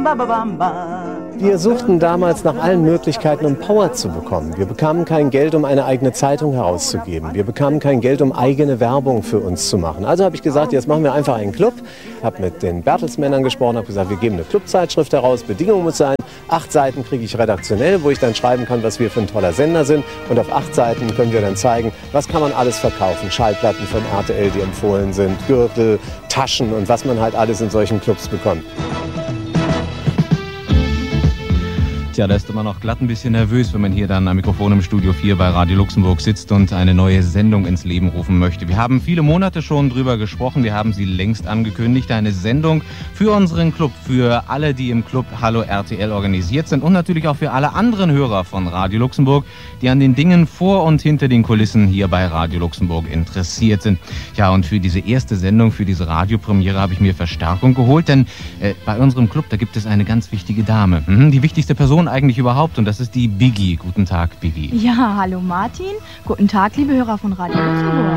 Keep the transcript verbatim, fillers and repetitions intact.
Wir suchten damals nach allen Möglichkeiten, um Power zu bekommen. Wir bekamen kein Geld, um eine eigene Zeitung herauszugeben. Wir bekamen kein Geld, um eigene Werbung für uns zu machen. Also habe ich gesagt, jetzt machen wir einfach einen Club. Habe mit den Bertelsmännern gesprochen, habe gesagt, wir geben eine Clubzeitschrift heraus. Bedingung muss sein, acht Seiten kriege ich redaktionell, wo ich dann schreiben kann, was wir für ein toller Sender sind. Und auf acht Seiten können wir dann zeigen, was kann man alles verkaufen. Schallplatten von R T L, die empfohlen sind, Gürtel, Taschen und was man halt alles in solchen Clubs bekommt. Tja, da ist man auch glatt ein bisschen nervös, wenn man hier dann am Mikrofon im Studio vier bei Radio Luxemburg sitzt und eine neue Sendung ins Leben rufen möchte. Wir haben viele Monate schon drüber gesprochen, wir haben sie längst angekündigt. Eine Sendung für unseren Club, für alle, die im Club Hallo R T L organisiert sind und natürlich auch für alle anderen Hörer von Radio Luxemburg, die an den Dingen vor und hinter den Kulissen hier bei Radio Luxemburg interessiert sind. Ja, und für diese erste Sendung, für diese Radiopremiere habe ich mir Verstärkung geholt, denn äh, bei unserem Club, da gibt es eine ganz wichtige Dame. Mhm, die wichtigste Person eigentlich überhaupt und das ist die Biggie. Guten Tag, Biggie. Ja, hallo Martin. Guten Tag, liebe Hörer von Radio Luxemburg.